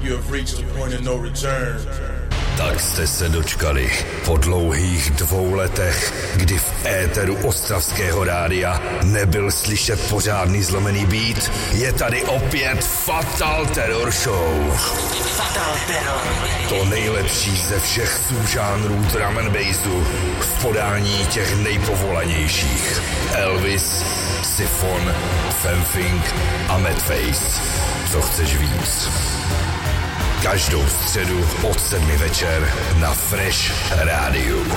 You have reached a point of no return. Tak jste se dočkali po dlouhých 2 letech, kdy v éteru ostravského rádia nebyl slyšet pořádný zlomený beat. Je tady opět Fatal Terror Show. Fatal Terror. To nejlepší ze všech subžánrů drum and bassu v podání těch nejpovolanějších. Elvis, Siphon, Femfing a Madface. Co chceš víc? Každou středu od 7 večer na Fresh Rádiu.